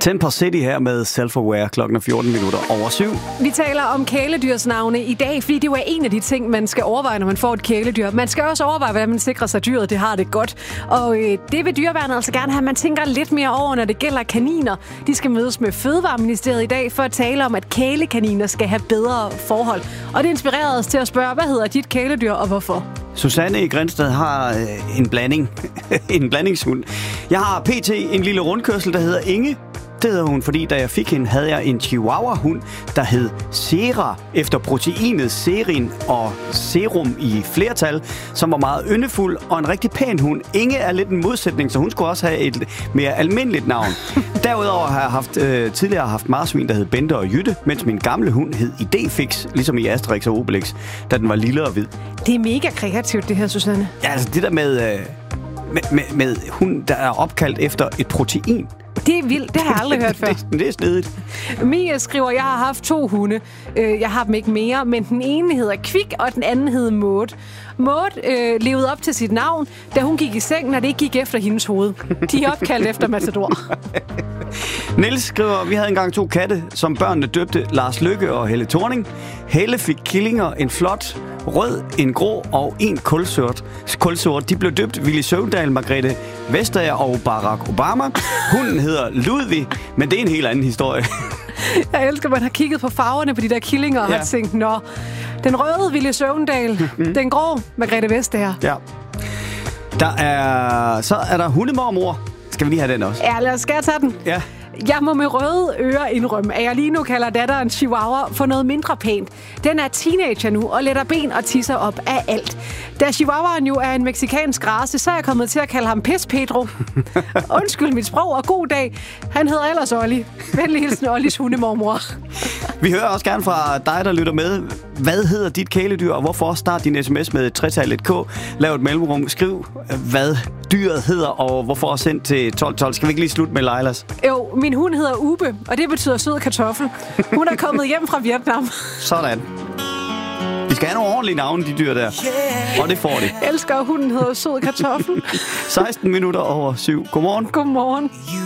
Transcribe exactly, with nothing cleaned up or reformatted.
Temper City her med Self-Aware klokken fjorten minutter over syv. Vi taler om kæledyrsnavne i dag, fordi det jo er en af de ting, man skal overveje, når man får et kæledyr. Man skal også overveje, hvordan man sikrer sig, dyret det har det godt. Og øh, det vil dyreværnet altså gerne have, man tænker lidt mere over, når det gælder kaniner. De skal mødes med Fødevareministeriet i dag for at tale om, at kælekaniner skal have bedre forhold. Og det inspirerede os til at spørge, hvad hedder dit kæledyr og hvorfor? Susanne i Grindsted har øh, en blanding. en blandingshund. Jeg har pt. En lille rundkørsel, der hedder Inge. Det hedder hun, fordi da jeg fik hende, havde jeg en chihuahua-hund, der hed Sera, efter proteinet serin og serum i flertal, som var meget yndefuld og en rigtig pæn hund. Inge er lidt en modsætning, så hun skulle også have et mere almindeligt navn. Derudover har jeg haft, øh, tidligere haft marsvin, der hed Bente og Jytte, mens min gamle hund hed Idéfix, ligesom i Asterix og Obelix, da den var lille og hvid. Det er mega kreativt, det her, Susanne. Ja, altså det der med, øh, med, med, med hund, der er opkaldt efter et protein. Det er vildt, det har jeg aldrig hørt før. det, det er snedigt. Mia skriver, jeg har haft to hunde. Jeg har dem ikke mere, men den ene hedder Kvik, og den anden hedder Maud. Maud øh, levede op til sit navn, da hun gik i sengen, og det ikke gik efter hendes hoved. De er opkaldt efter Matador. Niels skriver, vi havde engang to katte, som børnene døbte Lars Lykke og Helle Thorning. Helle fik killinger, en flot, rød, en grå og en kulsort. kulsort. De blev døbt Willy Søvndal, Margrethe Vestager og Barack Obama. Hunden hedder Ludvig, men det er en helt anden historie. Jeg elsker, at man har kigget på farverne på de der killinger og ja. har tænkt, nå, den røde Willy Søvndal, den grå Margrethe Vestager. Ja. Der er, så er der hundemormor. Skal vi lige have den også? Ja, lad os skal jeg tage den. Ja. Jeg må med røde ører indrømme, at jeg lige nu kalder datteren Chihuahua for noget mindre pænt. Den er teenager nu og letter ben og tisser op af alt. Da Chihuahuaen jo er en mexikansk race, så er jeg kommet til at kalde ham Pis Pedro. Undskyld mit sprog og god dag. Han hedder ellers Olli. Venlig hilsen Ollis hundemormor. Vi hører også gerne fra dig, der lytter med. Hvad hedder dit kæledyr, og hvorfor? Start din sms med tretallet K. Lav et mellemrum. Skriv, hvad dyret hedder, og hvorfor send til tolv tolv. Skal vi ikke lige slutte med Leilas? Jo, min hund hedder Ube, og det betyder sød kartoffel. Hun er kommet hjem fra Vietnam. Sådan. Vi skal have nogle ordentlige navne, de dyr der. Og det får de. Jeg elsker, at hunden hedder sød kartoffel. seksten minutter over syv. Godmorgen. Godmorgen.